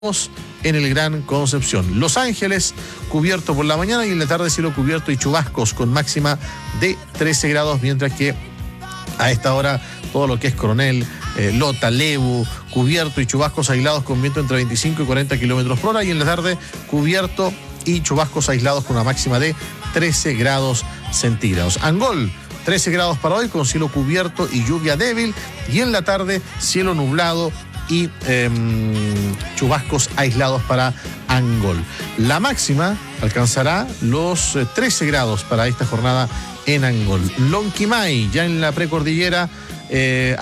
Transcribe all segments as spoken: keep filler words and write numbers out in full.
en el Gran Concepción. Los Ángeles, cubierto por la mañana y en la tarde cielo cubierto y chubascos con máxima de trece grados, mientras que a esta hora todo lo que es Coronel, eh, Lota, Lebu, cubierto y chubascos aislados con viento entre veinticinco y cuarenta kilómetros por hora, y en la tarde cubierto y chubascos aislados con una máxima de trece grados centígrados. Angol, trece grados para hoy con cielo cubierto y lluvia débil, y en la tarde cielo nublado y eh, chubascos aislados para Angol. La máxima alcanzará los trece grados para esta jornada en Angol. Lonquimay, ya en la precordillera, eh,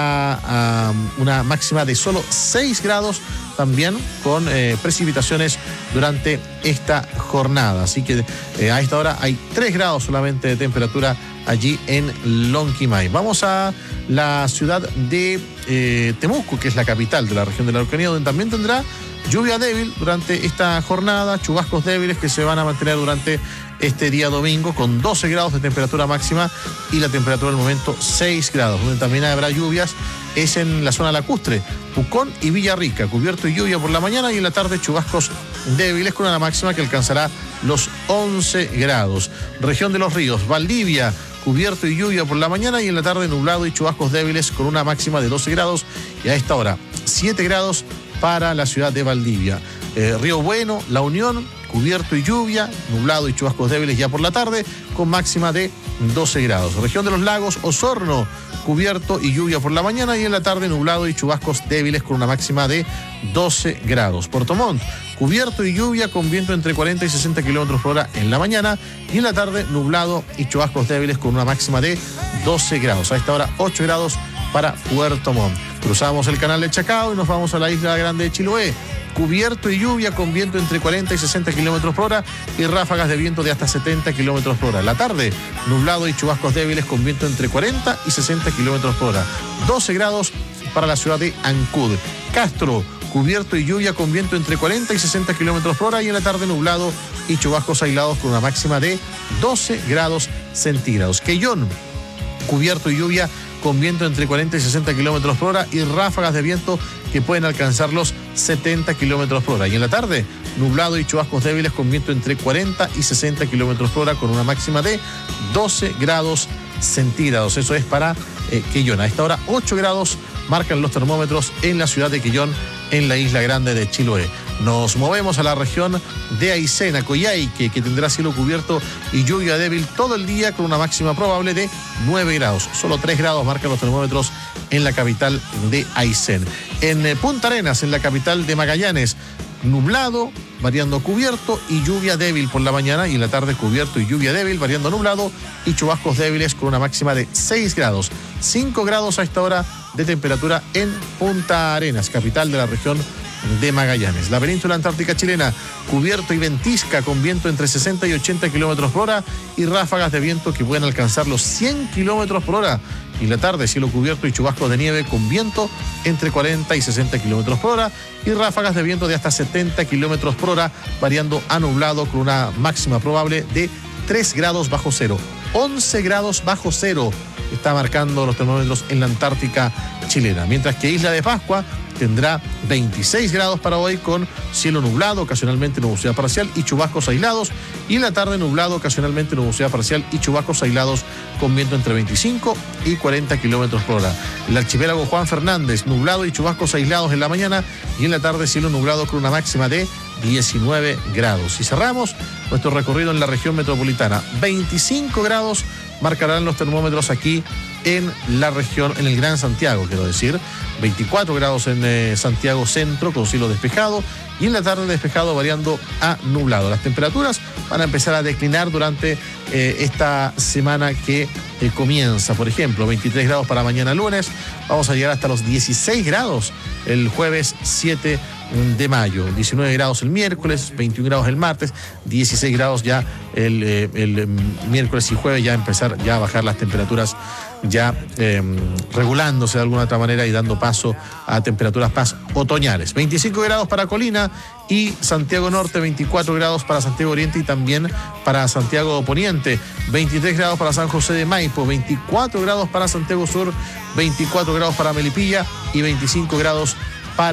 habrá um, una máxima de solo seis grados, también con eh, precipitaciones durante esta jornada. Así que eh, a esta hora hay tres grados solamente de temperatura allí en Lonquimay. Vamos a la ciudad de eh, Temuco, que es la capital de la región de la Araucanía, donde también tendrá lluvia débil durante esta jornada, chubascos débiles que se van a mantener durante este día domingo, con doce grados de temperatura máxima y la temperatura del momento seis grados. Donde también habrá lluvias es en la zona lacustre, Pucón y Villarrica, cubierto y lluvia por la mañana, y en la tarde chubascos débiles con una máxima que alcanzará los once grados. Región de los Ríos, Valdivia, cubierto y lluvia por la mañana, y en la tarde nublado y chubascos débiles con una máxima de doce grados, y a esta hora siete grados para la ciudad de Valdivia. Eh, Río Bueno, La Unión, cubierto y lluvia, nublado y chubascos débiles ya por la tarde, con máxima de doce grados. Región de los Lagos, Osorno, cubierto y lluvia por la mañana, y en la tarde nublado y chubascos débiles con una máxima de doce grados. Puerto Montt, cubierto y lluvia con viento entre cuarenta y sesenta kilómetros por hora en la mañana, y en la tarde nublado y chubascos débiles con una máxima de doce grados. A esta hora ocho grados para Puerto Montt. Cruzamos el canal de Chacao y nos vamos a la isla grande de Chiloé. Cubierto y lluvia con viento entre cuarenta y sesenta kilómetros por hora y ráfagas de viento de hasta setenta kilómetros por hora. La tarde, nublado y chubascos débiles con viento entre cuarenta y sesenta kilómetros por hora. doce grados para la ciudad de Ancud. Castro, cubierto y lluvia con viento entre cuarenta y sesenta kilómetros por hora, y en la tarde nublado y chubascos aislados con una máxima de doce grados centígrados. Quellón, cubierto y lluvia con viento entre cuarenta y sesenta kilómetros por hora y ráfagas de viento que pueden alcanzar los setenta kilómetros por hora. Y en la tarde, nublado y chubascos débiles con viento entre cuarenta y sesenta kilómetros por hora con una máxima de doce grados centígrados. Eso es para eh, Quellón. A esta hora, ocho grados marcan los termómetros en la ciudad de Quellón, en la isla grande de Chiloé. Nos movemos a la región de Aysén, Coyhaique, que tendrá cielo cubierto y lluvia débil todo el día con una máxima probable de nueve grados. Solo tres grados marcan los termómetros en la capital de Aysén. En Punta Arenas, en la capital de Magallanes, nublado, variando cubierto y lluvia débil por la mañana, y en la tarde cubierto y lluvia débil, variando nublado y chubascos débiles con una máxima de seis grados. cinco grados a esta hora de temperatura en Punta Arenas, capital de la región de Magallanes. La península antártica chilena, cubierto y ventisca con viento entre sesenta y ochenta kilómetros por hora y ráfagas de viento que pueden alcanzar los cien kilómetros por hora. Y la tarde, cielo cubierto y chubascos de nieve con viento entre cuarenta y sesenta kilómetros por hora y ráfagas de viento de hasta setenta kilómetros por hora, variando a nublado con una máxima probable de tres grados bajo cero. once grados bajo cero está marcando los termómetros en la Antártica chilena. Mientras que Isla de Pascua tendrá veintiséis grados para hoy, con cielo nublado, ocasionalmente nubosidad parcial y chubascos aislados, y en la tarde nublado, ocasionalmente nubosidad parcial y chubascos aislados con viento entre veinticinco y cuarenta kilómetros por hora. El archipiélago Juan Fernández, nublado y chubascos aislados en la mañana, y en la tarde cielo nublado con una máxima de diecinueve grados. Y cerramos nuestro recorrido en la región metropolitana. veinticinco grados marcarán los termómetros aquí en la región, en el Gran Santiago, quiero decir. veinticuatro grados en eh, Santiago Centro con cielo despejado, y en la tarde despejado variando a nublado. Las temperaturas van a empezar a declinar durante eh, esta semana que eh, comienza. Por ejemplo, veintitrés grados para mañana lunes, vamos a llegar hasta los dieciséis grados el jueves siete de mayo, diecinueve grados el miércoles, veintiún grados el martes, dieciséis grados ya el, eh, el miércoles y jueves, ya empezar ya a bajar las temperaturas, ya eh, regulándose de alguna otra manera y dando paso a temperaturas más otoñales. veinticinco grados para Colina y Santiago Norte, veinticuatro grados para Santiago Oriente y también para Santiago Poniente, veintitrés grados para San José de Maipo, veinticuatro grados para Santiago Sur, veinticuatro grados para Melipilla y veinticinco grados para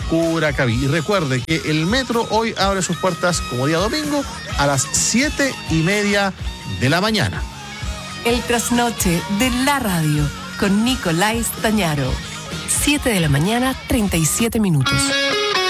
Curacaví. Y recuerde que el metro hoy abre sus puertas como día domingo a las siete y media de la mañana. El trasnoche de la radio con Nicolás Tañaro. siete de la mañana, treinta y siete minutos.